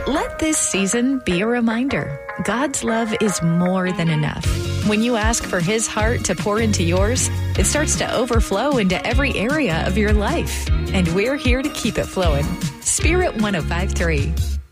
Let this season be a reminder. God's love is more than enough. When you ask for His heart to pour into yours, it starts to overflow into every area of your life. And we're here to keep it flowing. Spirit 105.3.